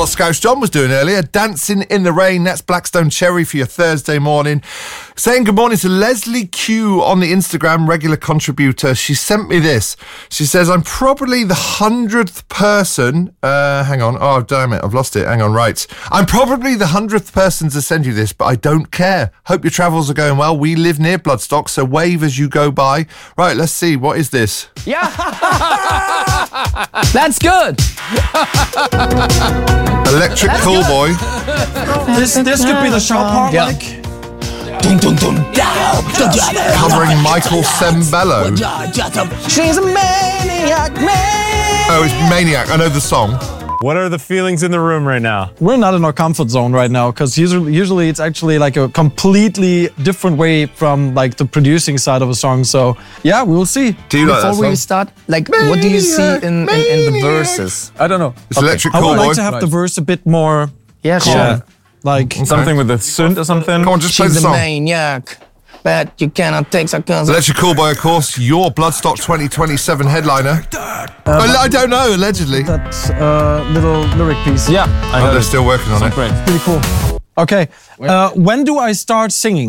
what Scouse John was doing earlier. Dancing in the Rain. That's Blackstone Cherry for your Thursday morning. Saying good morning to Leslie Q on the Instagram, regular contributor. She sent me this. She says, I'm probably the 100th person. Hang on. Oh, damn it. I've lost it. Hang on. Right. I'm probably the 100th person to send you this, but I don't care. Hope your travels are going well. We live near Bloodstock, so wave as you go by. Right, let's see. What is this? Yeah. That's good. Electric Callboy. This could be the sharp part, like. Covering Michael Sembello. She's a maniac, man. Oh, it's Maniac. I know the song. What are the feelings in the room right now? We're not in our comfort zone right now because usually it's actually like a completely different way from like the producing side of a song. So yeah, we will see. Do you like that Before we song? start, like, what do you see in the verses? I don't know. It's Electric I would like Callboy. to have the verse a bit more Yeah, sure. Yeah. like. Something with the synth or something? Come on, just play the She's a song. maniac, but you cannot take sarcasm. Electric Callboy, of course, your Bloodstock 2027 headliner. I don't know, allegedly. That little lyric piece. Yeah, I Oh, know. they're still working on it. Great. Pretty cool. Okay. When do I start singing?